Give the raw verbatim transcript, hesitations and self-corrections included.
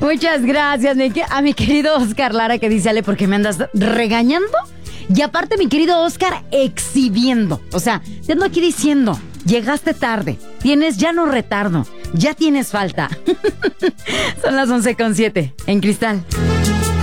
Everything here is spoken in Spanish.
Muchas gracias, mi, a mi querido Oscar Lara, que dice, Ale, ¿por qué me andas regañando? Y aparte, mi querido Oscar, exhibiendo. O sea, te ando aquí diciendo, llegaste tarde, tienes ya no retardo, ya tienes falta. Son las once con siete en Cristal.